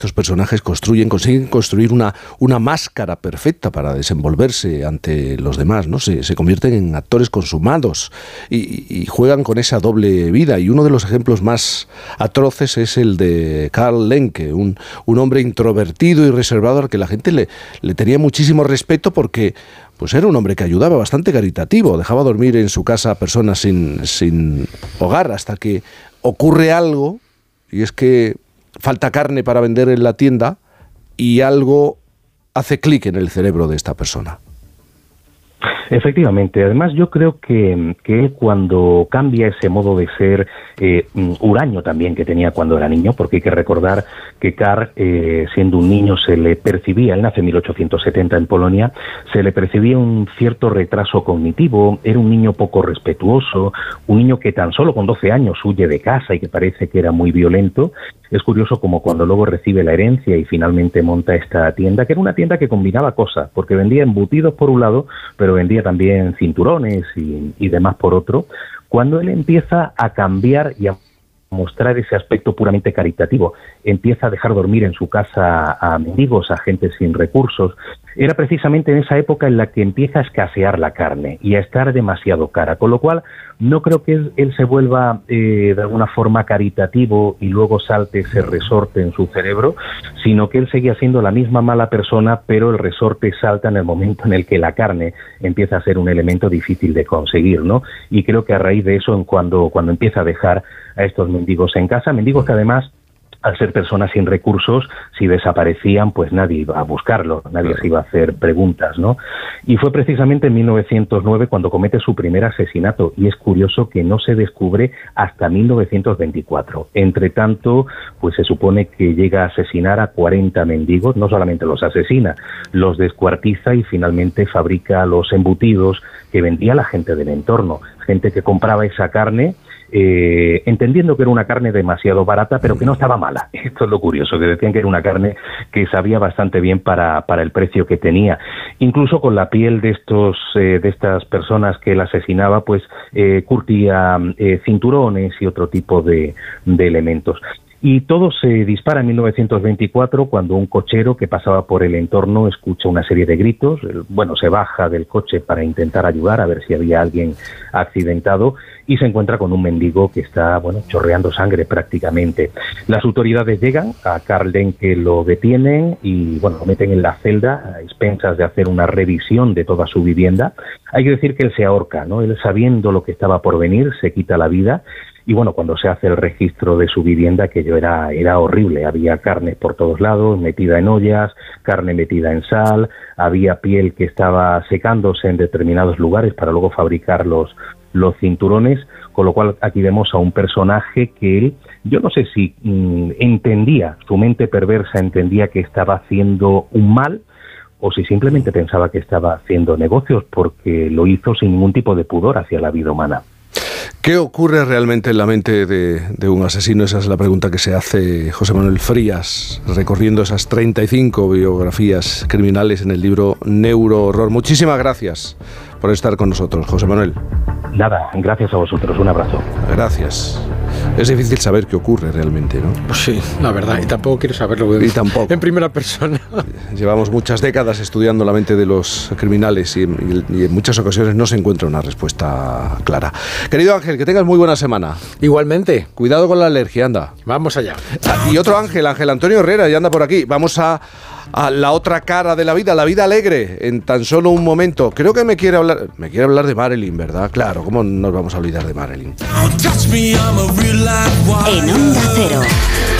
estos personajes consiguen construir una máscara perfecta para desenvolverse ante los demás, ¿no? Se convierten en actores consumados y juegan con esa doble vida. Y uno de los ejemplos más atroces es el de Karl Lenke, un hombre introvertido y reservado al que la gente le tenía muchísimo respeto porque pues era un hombre que ayudaba, bastante caritativo, dejaba dormir en su casa a personas sin hogar, hasta que ocurre algo, y es que falta carne para vender en la tienda y algo hace clic en el cerebro de esta persona. Efectivamente, además yo creo que él cuando cambia ese modo de ser huraño también que tenía cuando era niño, porque hay que recordar que Karl, siendo un niño, se le percibía, él nace en 1870 en Polonia, se le percibía un cierto retraso cognitivo, era un niño poco respetuoso, un niño que tan solo con 12 años huye de casa y que parece que era muy violento. Es curioso como cuando luego recibe la herencia y finalmente monta esta tienda, que era una tienda que combinaba cosas, porque vendía embutidos por un lado, pero vendía también cinturones y demás por otro. Cuando él empieza a cambiar y a mostrar ese aspecto puramente caritativo, empieza a dejar dormir en su casa a mendigos, a gente sin recursos, era precisamente en esa época en la que empieza a escasear la carne y a estar demasiado cara, con lo cual no creo que él se vuelva de alguna forma caritativo y luego salte ese resorte en su cerebro, sino que él seguía siendo la misma mala persona, pero el resorte salta en el momento en el que la carne empieza a ser un elemento difícil de conseguir, ¿no? Y creo que a raíz de eso, cuando empieza a dejar a estos mendigos en casa, mendigos que además, al ser personas sin recursos, si desaparecían, pues nadie iba a buscarlos, nadie se iba a hacer preguntas, ¿no? Y fue precisamente en 1909 cuando comete su primer asesinato, y es curioso que no se descubre hasta 1924. Entre tanto, pues se supone que llega a asesinar a 40 mendigos, no solamente los asesina, los descuartiza y finalmente fabrica los embutidos que vendía la gente del entorno, gente que compraba esa carne, entendiendo que era una carne demasiado barata, pero que no estaba mala. Esto es lo curioso, que decían que era una carne que sabía bastante bien para el precio que tenía. Incluso con la piel de estas personas que él asesinaba, pues curtía cinturones y otro tipo de elementos. Y todo se dispara en 1924 cuando un cochero que pasaba por el entorno escucha una serie de gritos. Se baja del coche para intentar ayudar a ver si había alguien accidentado y se encuentra con un mendigo que está, chorreando sangre prácticamente. Las autoridades llegan, a Karl Lenke lo detienen y, lo meten en la celda a expensas de hacer una revisión de toda su vivienda. Hay que decir que él se ahorca, ¿no? Él, sabiendo lo que estaba por venir, se quita la vida. Y cuando se hace el registro de su vivienda, aquello era horrible. Había carne por todos lados, metida en ollas, carne metida en sal, había piel que estaba secándose en determinados lugares para luego fabricar los cinturones, con lo cual aquí vemos a un personaje que él, yo no sé si entendía, su mente perversa entendía que estaba haciendo un mal, o si simplemente pensaba que estaba haciendo negocios, porque lo hizo sin ningún tipo de pudor hacia la vida humana. ¿Qué ocurre realmente en la mente de un asesino? Esa es la pregunta que se hace José Manuel Frías, recorriendo esas 35 biografías criminales en el libro Neurohorror. Muchísimas gracias por estar con nosotros, José Manuel. Nada, gracias a vosotros, un abrazo. Gracias. Es difícil saber qué ocurre realmente, ¿no? Pues sí, la verdad, y tampoco quiero saberlo en primera persona. Llevamos muchas décadas estudiando la mente de los criminales y en muchas ocasiones no se encuentra una respuesta clara. Querido Ángel, que tengas muy buena semana. Igualmente. Cuidado con la alergia, anda. Vamos allá. Y otro Ángel Antonio Herrera, ya anda por aquí. Vamos a la otra cara de la vida alegre, en tan solo un momento. Creo que me quiere hablar de Marilyn, ¿verdad? Claro, ¿cómo nos vamos a olvidar de Marilyn? En Onda Cero.